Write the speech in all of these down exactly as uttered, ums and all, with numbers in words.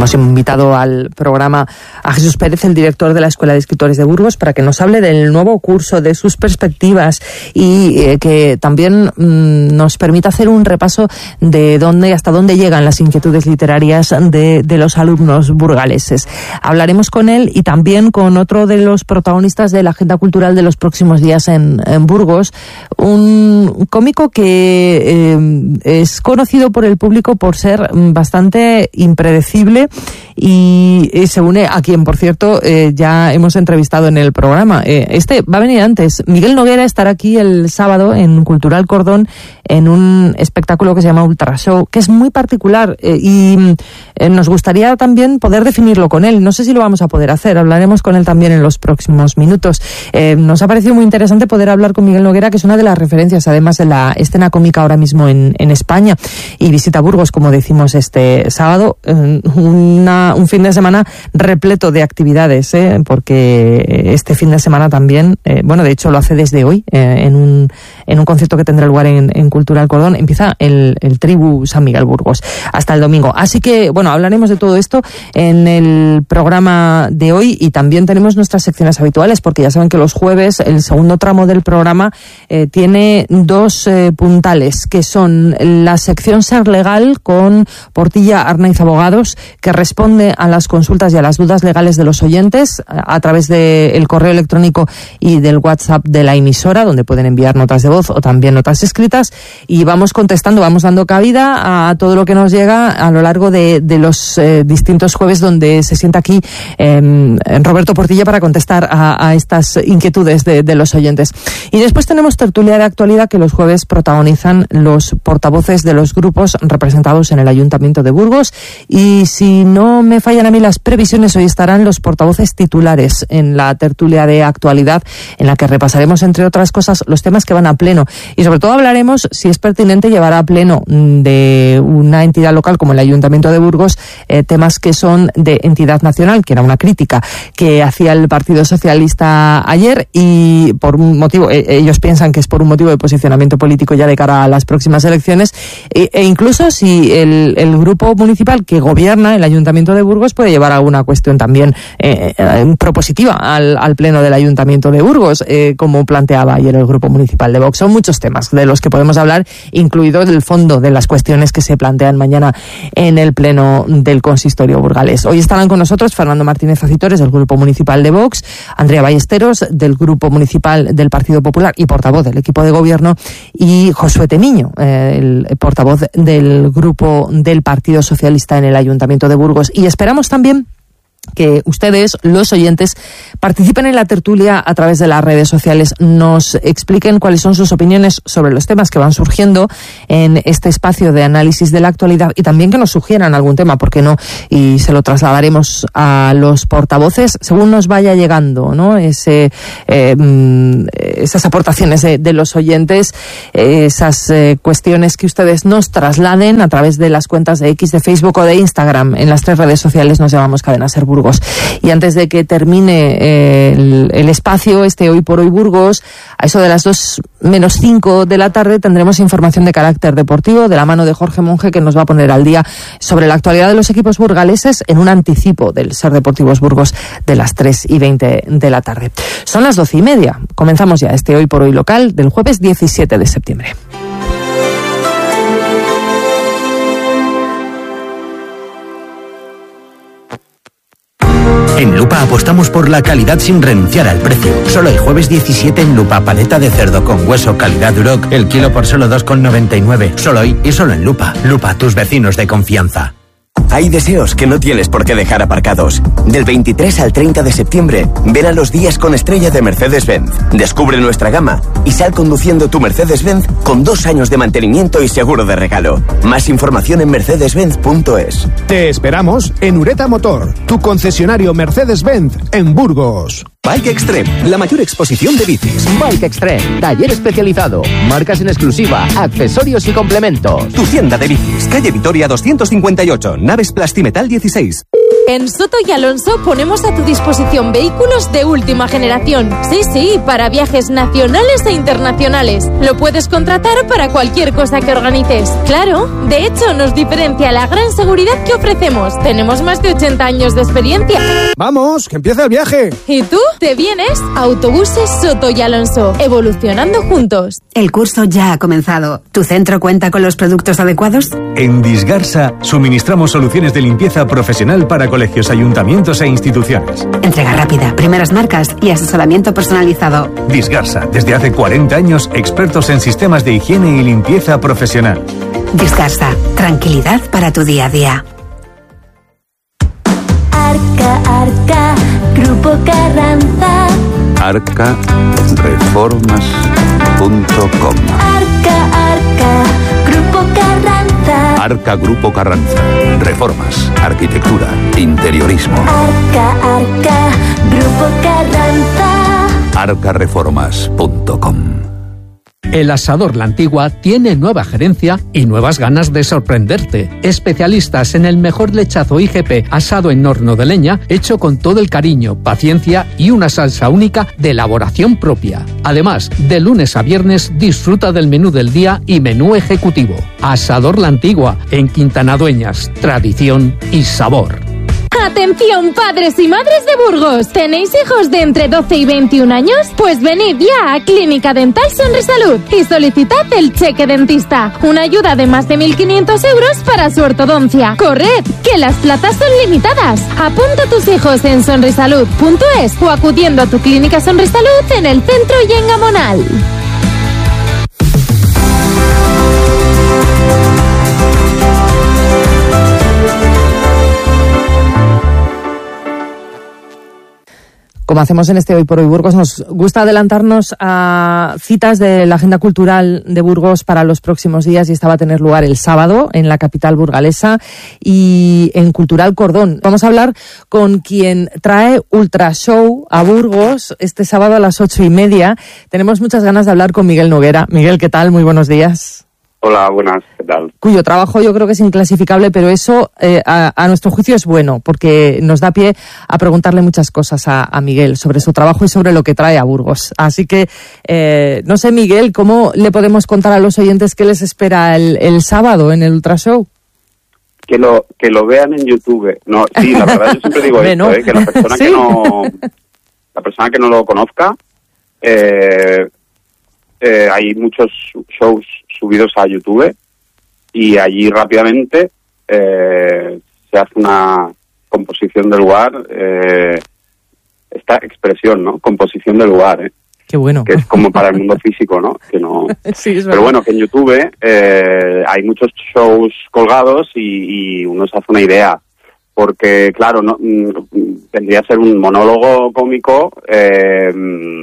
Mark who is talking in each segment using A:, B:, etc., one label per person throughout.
A: hemos invitado al programa a Jesús Pérez, el director de la Escuela de Escritores de Burgos, para que nos hable del nuevo curso, de sus perspectivas y eh, que también mmm, nos permita hacer un repaso de dónde, hasta dónde llegan las inquietudes literarias de, de los alumnos burgaleses. Hablaremos con él y también con otro de los protagonistas de la agenda cultural de los próximos días en, en Burgos, un cómico que eh, es conocido por el público por ser bastante impredecible y, y se une a quien, por cierto, eh, ya hemos entrevistado en el programa. Eh, este va a venir antes. Miguel Noguera estará aquí el sábado en Cultural Cordón en un espectáculo que se llama Ultra Show, que es muy particular eh, y eh, nos gustaría también poder definirlo con él. No sé si lo vamos a poder hacer, hablaremos con él también en los próximos minutos. Eh, nos ha parecido muy interesante poder hablar con Miguel Noguera, que es una de las referencias además de la escena cómica ahora mismo en, en España, y visita Burgos, como decimos, este sábado, eh, una, un fin de semana repleto de actividades, eh, porque este fin de semana también, eh, bueno, de hecho lo hace desde hoy, eh, en un en un concierto que tendrá lugar en, en Cultural Cordón, empieza el, el Tribu San Miguel Burgos hasta el domingo. Así que, bueno, hablaremos de todo esto en el programa de hoy y también tenemos nuestras secciones habituales, porque ya saben que los jueves el segundo tramo del programa eh, tiene dos eh, puntales, que son la sección Ser Legal con Portilla Arnaiz Abogados, que responde a las consultas y a las dudas legales de los oyentes a, a través del correo electrónico y del WhatsApp de la emisora, donde pueden enviar notas de voz o también notas escritas, y vamos contestando, vamos dando cabida a todo lo que nos llega a lo largo de, de los eh, distintos jueves donde se sienta aquí eh, Roberto Portilla para contestar a, a estas inquietudes de, de los oyentes. Y después tenemos tertulia de actualidad que los jueves protagonizan los portavoces de los grupos representados en el Ayuntamiento de Burgos, y si no me fallan a mí las previsiones, hoy estarán los portavoces titulares en la tertulia de actualidad, en la que repasaremos, entre otras cosas, los temas que van a pleno, y sobre todo hablaremos si es pertinente llevar a pleno de una entidad local como el Ayuntamiento de Burgos eh, temas que son de entidad nacional, que era una crítica que hacía el Partido Socialista ayer, y por un motivo, eh, ellos piensan que es por un motivo de posicionamiento político ya de cara a las próximas elecciones, e, e incluso si el, el grupo municipal que gobierna el Ayuntamiento de Burgos puede llevar alguna cuestión también eh, eh, propositiva al, al pleno del Ayuntamiento de Burgos, eh, como planteaba ayer el grupo municipal de Vox. Son muchos temas de los que podemos hablar, incluido el fondo de las cuestiones que se plantean mañana en el pleno del consistorio burgalés. Hoy estarán con nosotros Fernando Martínez Acitores, del grupo municipal de Vox, Andrea Ballesteros, del grupo municipal del Partido Popular y portavoz del equipo de gobierno, y Josué Temiño, eh, el portavoz del grupo del Partido Socialista en el Ayuntamiento de Burgos. Y esperamos también que ustedes, los oyentes, participen en la tertulia a través de las redes sociales, nos expliquen cuáles son sus opiniones sobre los temas que van surgiendo en este espacio de análisis de la actualidad, y también que nos sugieran algún tema, ¿por qué no? Y se lo trasladaremos a los portavoces según nos vaya llegando, ¿no? Ese, eh, esas aportaciones de, de los oyentes, esas eh, cuestiones que ustedes nos trasladen a través de las cuentas de X, de Facebook o de Instagram. En las tres redes sociales nos llamamos Cadena Ser Burgos. Y antes de que termine eh, el, el espacio, este Hoy por Hoy Burgos, a eso de las dos menos cinco de la tarde tendremos información de carácter deportivo de la mano de Jorge Monge, que nos va a poner al día sobre la actualidad de los equipos burgaleses en un anticipo del Ser Deportivos Burgos de las tres y veinte de la tarde. Son las doce y media. Comenzamos ya este Hoy por Hoy local del jueves diecisiete de septiembre.
B: En Lupa apostamos por la calidad sin renunciar al precio. Solo el jueves diecisiete en Lupa, paleta de cerdo con hueso calidad Duroc, el kilo por solo dos con noventa y nueve. Solo hoy y solo en Lupa. Lupa, tus vecinos de confianza.
C: Hay deseos que no tienes por qué dejar aparcados. Del veintitrés al treinta de septiembre, ven a los días con estrella de Mercedes-Benz. Descubre nuestra gama y sal conduciendo tu Mercedes-Benz con dos años de mantenimiento y seguro de regalo. Más información en mercedes benz punto es.
D: Te esperamos en Ureta Motor, tu concesionario Mercedes-Benz en Burgos. Bike Extreme, la mayor exposición de bicis.
E: Bike Extreme, taller especializado, marcas en exclusiva, accesorios y complementos.
D: Tu tienda de bicis, calle Vitoria doscientos cincuenta y ocho, naves Plastimetal dieciséis.
F: En Soto y Alonso ponemos a tu disposición vehículos de última generación. Sí, sí, para viajes nacionales e internacionales. Lo puedes contratar para cualquier cosa que organices. Claro, de hecho nos diferencia la gran seguridad que ofrecemos. Tenemos más de ochenta años de experiencia.
G: ¡Vamos, que empieza el viaje!
F: ¿Y tú? ¿Te vienes? Autobuses Soto y Alonso, evolucionando juntos.
H: El curso ya ha comenzado. ¿Tu centro cuenta con los productos adecuados?
I: En Disgarsa suministramos soluciones de limpieza profesional para colegios, ayuntamientos e instituciones.
H: Entrega rápida, primeras marcas y asesoramiento personalizado.
I: Disgarsa, desde hace cuarenta años, expertos en sistemas de higiene y limpieza profesional.
H: Disgarsa, tranquilidad para tu día a día.
J: Arca, Arca, Grupo Carranza.
K: arca reformas punto com.
J: Arca, Arca, Grupo Carranza.
K: Arca Grupo Carranza. Reformas, arquitectura, interiorismo.
J: Arca, Arca, Grupo Carranza.
K: arca reformas punto com.
L: El Asador La Antigua tiene nueva gerencia y nuevas ganas de sorprenderte. Especialistas en el mejor lechazo I G P asado en horno de leña, hecho con todo el cariño, paciencia y una salsa única de elaboración propia. Además, de lunes a viernes disfruta del menú del día y menú ejecutivo. Asador La Antigua, en Quintana Dueñas, tradición y sabor.
F: ¡Atención, padres y madres de Burgos! ¿Tenéis hijos de entre doce y veintiún años? Pues venid ya a Clínica Dental Sonrisalud y solicitad el cheque dentista. Una ayuda de más de mil quinientos euros para su ortodoncia. ¡Corred, que las plazas son limitadas! Apunta a tus hijos en sonrisalud punto es o acudiendo a tu Clínica Sonrisalud en el centro y en Gamonal.
A: Como hacemos en este Hoy por Hoy Burgos, nos gusta adelantarnos a citas de la agenda cultural de Burgos para los próximos días, y esta va a tener lugar el sábado en la capital burgalesa y en Cultural Cordón. Vamos a hablar con quien trae Ultra Show a Burgos este sábado a las ocho y media. Tenemos muchas ganas de hablar con Miguel Noguera. Miguel, ¿qué tal? Muy buenos días.
M: Hola, buenas, ¿qué tal?
A: Cuyo trabajo yo creo que es inclasificable, pero eso eh, a, a nuestro juicio es bueno, porque nos da pie a preguntarle muchas cosas a, a Miguel sobre su trabajo y sobre lo que trae a Burgos. Así que, eh, no sé, Miguel, ¿cómo le podemos contar a los oyentes qué les espera el, el sábado en el Ultra Show?
M: Que lo que lo vean en YouTube. No, sí, la verdad yo siempre digo esto, ¿eh? Que la persona ¿Sí? que no la persona que no lo conozca, eh, eh, hay muchos shows subidos a YouTube y allí rápidamente eh, se hace una composición del lugar, eh, esta expresión, ¿no? Composición del lugar, ¿eh?
A: Qué bueno.
M: Que es como para el mundo físico, ¿no? Que no.
A: Sí, es
M: Pero bueno, que en YouTube eh, hay muchos shows colgados y, y uno se hace una idea, porque claro, no tendría que ser un monólogo cómico eh,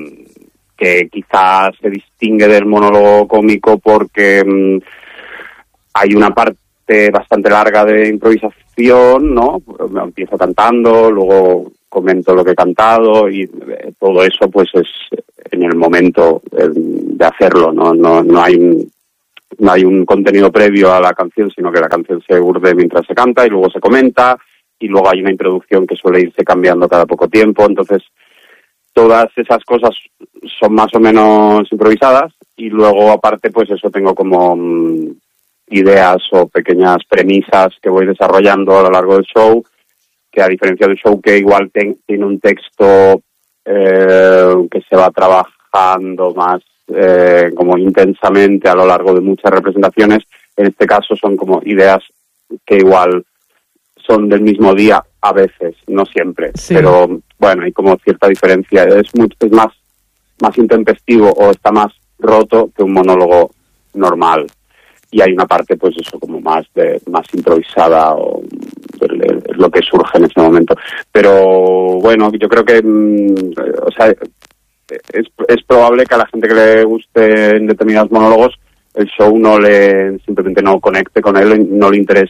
M: que quizás se distingue del monólogo cómico porque mmm, hay una parte bastante larga de improvisación, ¿no? Empiezo cantando, luego comento lo que he cantado y eh, todo eso pues es en el momento eh, de hacerlo, ¿no? No, no hay un, no hay un contenido previo a la canción, sino que la canción se urde mientras se canta y luego se comenta y luego hay una introducción que suele irse cambiando cada poco tiempo, entonces todas esas cosas son más o menos improvisadas y luego aparte pues eso tengo como um, ideas o pequeñas premisas que voy desarrollando a lo largo del show, que a diferencia del show que igual ten, tiene un texto eh, que se va trabajando más eh, como intensamente a lo largo de muchas representaciones, en este caso son como ideas que igual son del mismo día a veces, no siempre, sí. Pero bueno, hay como cierta diferencia, es, mucho, es más, más intempestivo o está más roto que un monólogo normal. Y hay una parte, pues eso, como más de más improvisada o es lo que surge en ese momento. Pero bueno, yo creo que, o sea, es, es probable que a la gente que le guste en determinados monólogos el show no le, simplemente no conecte con él, no le interese,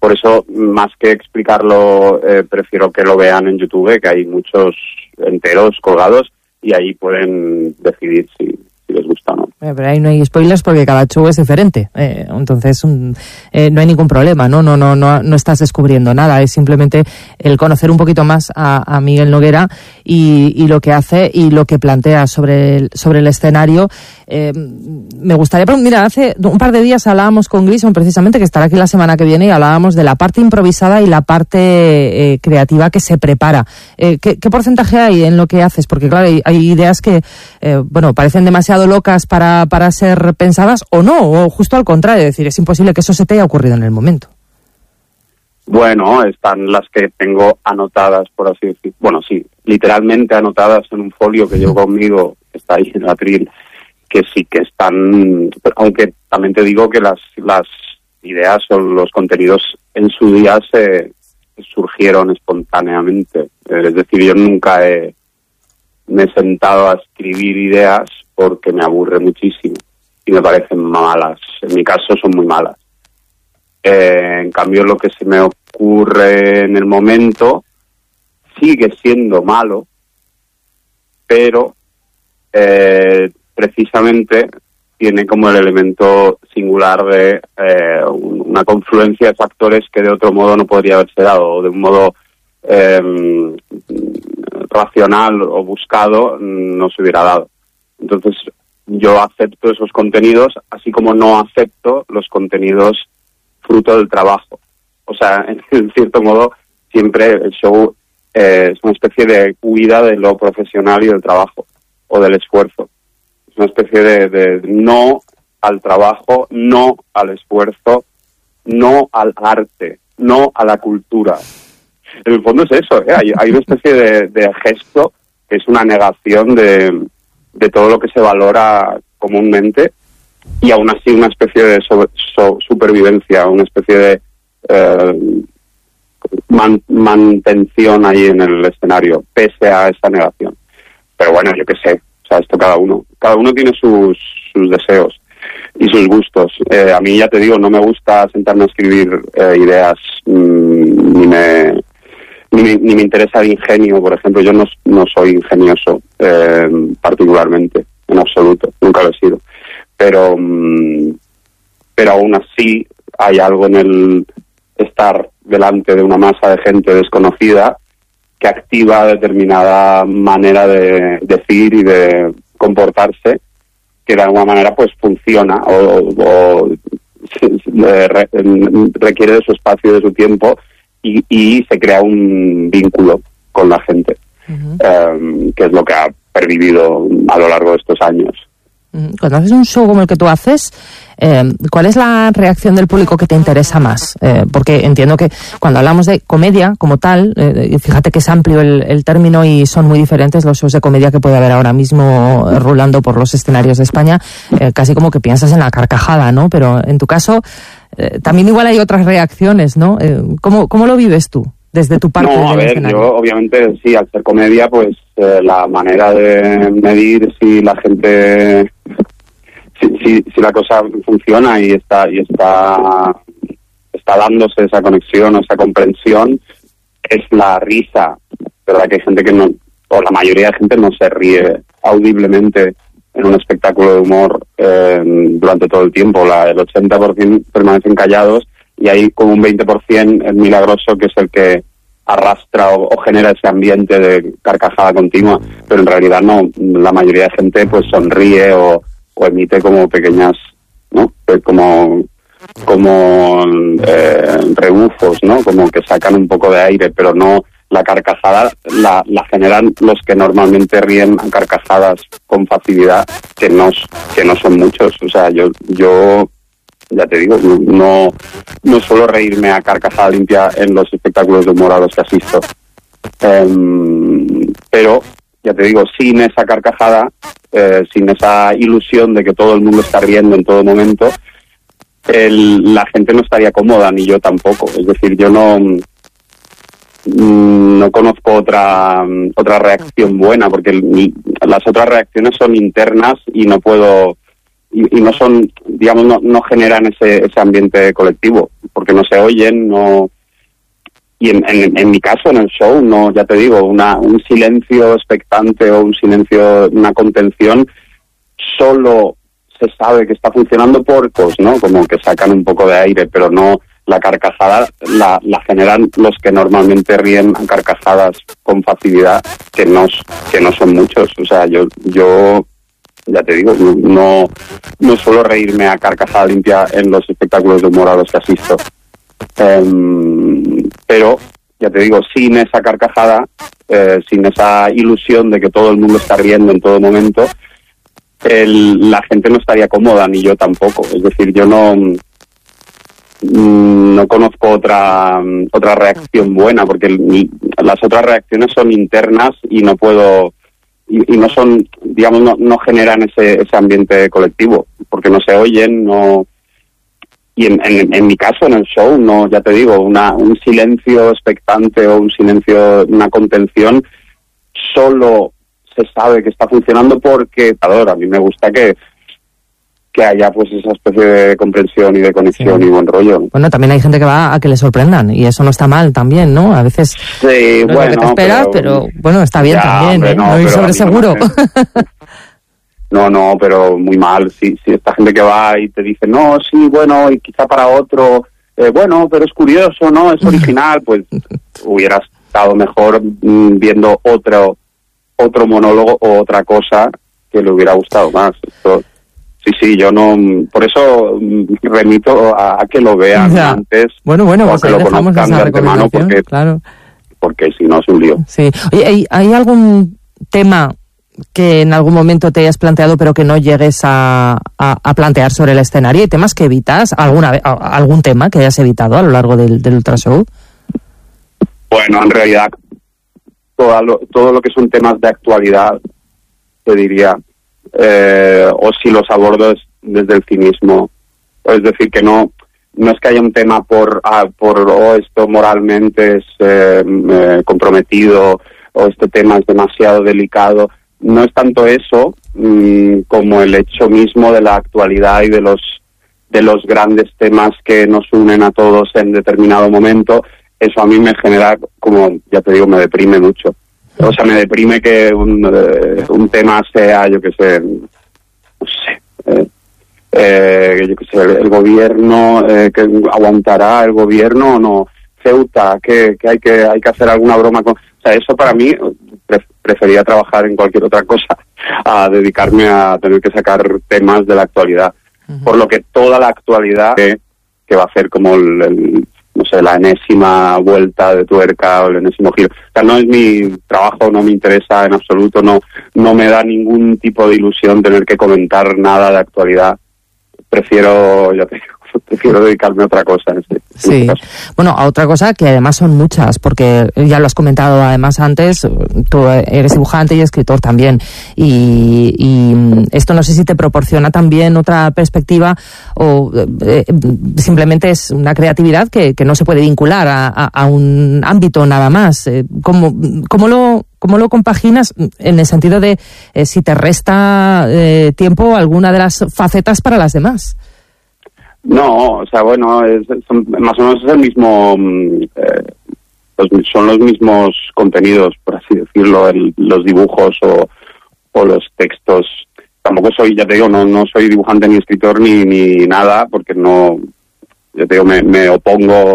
M: por eso, más que explicarlo, eh, prefiero que lo vean en YouTube, que hay muchos enteros colgados y ahí pueden decidir si, si les gusta o no.
A: Eh, pero ahí no hay spoilers porque cada show es diferente, eh, entonces un, eh, no hay ningún problema, ¿no? No, no, no, no estás descubriendo nada, es simplemente el conocer un poquito más a, a Miguel Noguera y, y lo que hace y lo que plantea sobre el, sobre el escenario. Eh, me gustaría preguntar, mira, hace un par de días hablábamos con Grison precisamente, que estará aquí la semana que viene, y hablábamos de la parte improvisada y la parte eh, creativa que se prepara. Eh, ¿qué, ¿Qué porcentaje hay en lo que haces? Porque claro, hay, hay ideas que, eh, bueno, parecen demasiado locas para, para ser pensadas o no, o justo al contrario, es decir, es imposible que eso se te haya ocurrido en el momento.
M: Bueno, están las que tengo anotadas, por así decir. Bueno, sí, literalmente anotadas en un folio que llevo conmigo, que está ahí en el atril, que sí que están, aunque también te digo que las las ideas o los contenidos en su día se surgieron espontáneamente. Es decir, yo nunca he, me he sentado a escribir ideas porque me aburre muchísimo y me parecen malas. En mi caso son muy malas. Eh, en cambio, lo que se me ocurre en el momento sigue siendo malo, pero eh, precisamente tiene como el elemento singular de eh, una confluencia de factores que de otro modo no podría haberse dado, o de un modo eh, racional o buscado no se hubiera dado. Entonces yo acepto esos contenidos, así como no acepto los contenidos fruto del trabajo. O sea, en cierto modo siempre el show eh, es una especie de huida de lo profesional y del trabajo, o del esfuerzo. Es una especie de, de no al trabajo, no al esfuerzo, no al arte, no a la cultura. En el fondo es eso, ¿eh? hay, hay una especie de, de gesto que es una negación de, de todo lo que se valora comúnmente, y aún así una especie de sobre, so, supervivencia, una especie de eh, man, mantención ahí en el escenario, pese a esa negación. Pero bueno, yo qué sé, o sea, esto cada uno, cada uno tiene sus, sus deseos y sus gustos. Eh, a mí, ya te digo, no me gusta sentarme a escribir eh, ideas, mmm, ni me ni me, ni me interesa el ingenio, por ejemplo. Yo no, no soy ingenioso eh, particularmente, en absoluto, nunca lo he sido. Pero, mmm, pero aún así hay algo en el estar delante de una masa de gente desconocida que activa determinada manera de decir y de comportarse, que de alguna manera pues funciona o, o re, requiere de su espacio y de su tiempo, y, y se crea un vínculo con la gente, uh-huh. eh, que es lo que ha pervivido a lo largo de estos años.
A: Cuando haces un show como el que tú haces, eh, ¿cuál es la reacción del público que te interesa más? Eh, porque entiendo que cuando hablamos de comedia como tal, eh, fíjate que es amplio el, el término y son muy diferentes los shows de comedia que puede haber ahora mismo rulando por los escenarios de España, eh, casi como que piensas en la carcajada, ¿no? Pero en tu caso, eh, también igual hay otras reacciones, ¿no? Eh, ¿cómo, ¿Cómo lo vives tú? Desde tu parte
M: no, a ver, escenario. Yo obviamente sí, al ser comedia, pues eh, la manera de medir si la gente, si, si, si la cosa funciona y está y está está dándose esa conexión o esa comprensión, es la risa. Verdad que hay gente que no, o la mayoría de gente no se ríe audiblemente en un espectáculo de humor eh, durante todo el tiempo. La, el ochenta por ciento permanecen callados, y hay como un veinte por ciento el milagroso, que es el que arrastra o, o genera ese ambiente de carcajada continua, pero en realidad no, la mayoría de gente pues sonríe o, o emite como pequeñas, ¿no? como como eh, rebufos, ¿no? Como que sacan un poco de aire, pero no, la carcajada la, la generan los que normalmente ríen a carcajadas con facilidad, que no, que no son muchos. O sea, yo yo ya te digo, no no suelo reírme a carcajada limpia en los espectáculos de humor a los que asisto. Um, pero, ya te digo, sin esa carcajada, eh, sin esa ilusión de que todo el mundo está riendo en todo momento, el, la gente no estaría cómoda, ni yo tampoco. Es decir, yo no no conozco otra otra reacción buena, porque el, las otras reacciones son internas y no puedo y, y no son, digamos, no, no generan ese, ese ambiente colectivo, porque no se oyen, no... Y en, en, en mi caso, en el show, no, ya te digo, una, un silencio expectante o un silencio, una contención, solo se sabe que está funcionando por, pues, ¿no? Como que sacan un poco de aire, pero no, la carcajada la, la generan los que normalmente ríen a carcajadas con facilidad, que no, que no son muchos. O sea, yo, yo ya te digo, no, no suelo reírme a carcajada limpia en los espectáculos de humor a los que asisto. Um, pero, ya te digo, sin esa carcajada, eh, sin esa ilusión de que todo el mundo está riendo en todo momento, el, la gente no estaría cómoda, ni yo tampoco. Es decir, yo no no conozco otra otra reacción buena, porque el, las otras reacciones son internas y no puedo y, y no son, digamos, no, no generan ese ese ambiente colectivo, porque no se oyen, no. Y en, en, en mi caso, en el show, no, ya te digo, una un silencio expectante o un silencio, una contención, solo se sabe que está funcionando porque, a mí me gusta que que haya pues esa especie de comprensión y de conexión, sí, y buen rollo.
A: Bueno, también hay gente que va a que le sorprendan y eso no está mal también, ¿no? A veces
M: sí,
A: no
M: bueno,
A: es lo que te esperas, pero, pero bueno, está bien, ya, también, hombre, ¿eh? No, no ir sobre seguro.
M: No, no, pero muy mal. Si, si esta gente que va y te dice, no, sí, bueno, y quizá para otro, eh, bueno, pero es curioso, ¿no? Es original, pues hubiera estado mejor mm, viendo otro otro monólogo o otra cosa que le hubiera gustado más. Esto, sí, sí, yo no... Por eso remito a, a que lo vean ya. antes,
A: bueno, bueno,
M: o
A: pues
M: que lo conozcan de antemano, porque,
A: claro.
M: porque si no es un lío.
A: Sí. Oye, ¿hay, ¿hay algún tema que en algún momento te hayas planteado pero que no llegues a, a, a plantear sobre el escenario? ¿Hay temas que evitas? ¿Alguna vez, algún tema que hayas evitado a lo largo del, del Ultra Show?
M: Bueno, en realidad, todo lo, todo lo que son temas de actualidad, te diría, eh, o si los abordo desde el cinismo. Es decir, que no no es que haya un tema por, ah, por oh, esto moralmente es eh, eh, comprometido, o este tema es demasiado delicado. No es tanto eso mmm, como el hecho mismo de la actualidad y de los de los grandes temas que nos unen a todos en determinado momento. Eso a mí me genera, como ya te digo, me deprime mucho. O sea, me deprime que un, eh, un tema sea, yo qué sé, no sé, eh, eh, yo qué sé, el, el gobierno, eh, que aguantará el gobierno o no, Ceuta, que, que hay que hay que hacer alguna broma con... O sea, eso para mí, pre- prefería trabajar en cualquier otra cosa a dedicarme a tener que sacar temas de la actualidad. Uh-huh. Por lo que toda la actualidad que, que va a ser como el, el no sé, la enésima vuelta de tuerca o el enésimo giro. O sea, no es mi trabajo, no me interesa en absoluto, no no me da ningún tipo de ilusión tener que comentar nada de actualidad. Prefiero, ya te digo, prefiero dedicarme a otra cosa en este,
A: sí.
M: en este caso.
A: Bueno, a otra cosa que además son muchas, porque ya lo has comentado además antes, tú eres dibujante y escritor también, y, y esto no sé si te proporciona también otra perspectiva o eh, simplemente es una creatividad que, que no se puede vincular a, a, a un ámbito nada más. ¿Cómo, cómo lo... ¿Cómo lo compaginas en el sentido de eh, si te resta eh, tiempo alguna de las facetas para las demás?
M: No, o sea, bueno, es, son, más o menos es el mismo, eh, los, son los mismos contenidos, por así decirlo, el, los dibujos o, o los textos. Tampoco soy, ya te digo, no, no soy dibujante ni escritor ni, ni nada, porque no, ya te digo, me, me opongo